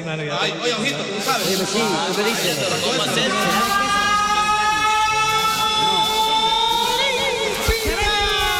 Oye, ojito, tú sabes. Oye, sí, ¿tú qué dices? ¿Cómo hacer?